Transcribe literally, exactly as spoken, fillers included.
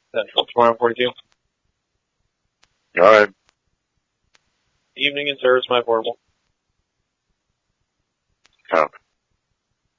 Central, tomorrow forty-two. All right. Evening in service, my portable. Copy.